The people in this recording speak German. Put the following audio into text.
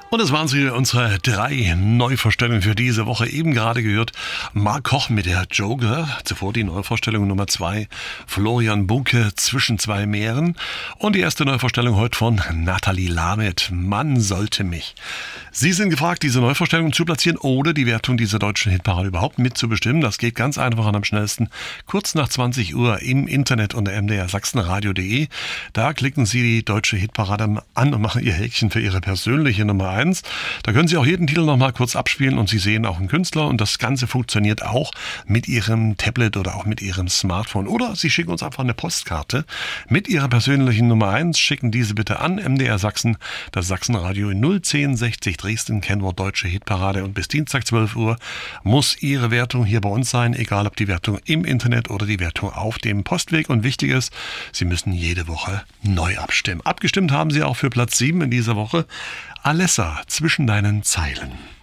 Und das waren sie, unsere 3 Neuvorstellungen für diese Woche. Eben gerade gehört Mark Koch mit der Joker. Zuvor die Neuvorstellung Nummer 2, Florian Bunke, Zwischen zwei Meeren. Und die erste Neuvorstellung heute von Nathalie Lamet, Man sollte mich. Sie sind gefragt, diese Neuvorstellung zu platzieren oder die Wertung dieser deutschen Hitparade überhaupt mitzubestimmen. Das geht ganz einfach und am schnellsten. Kurz nach 20 Uhr im Internet unter mdrsachsenradio.de. Da klicken Sie die deutsche Hitparade an und machen Ihr Häkchen für Ihre persönliche Nummer 1. Da können Sie auch jeden Titel nochmal kurz abspielen und Sie sehen auch einen Künstler. Und das Ganze funktioniert auch mit Ihrem Tablet oder auch mit Ihrem Smartphone. Oder Sie schicken uns einfach eine Postkarte mit Ihrer persönlichen Nummer 1. Schicken diese bitte an MDR Sachsen, das Sachsenradio in 01060 Dresden, Kennwort Deutsche Hitparade. Und bis Dienstag 12 Uhr muss Ihre Wertung hier bei uns sein, egal ob die Wertung im Internet oder die Wertung auf dem Postweg. Und wichtig ist, Sie müssen jede Woche neu abstimmen. Abgestimmt haben Sie auch für Platz 7 in dieser Woche. Alessa, Zwischen deinen Zeilen.